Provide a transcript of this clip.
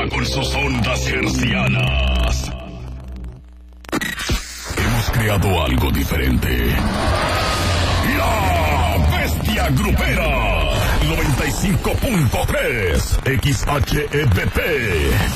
con sus ondas hercianas. Hemos creado algo diferente. La Bestia Grupera 95.3 XHEBP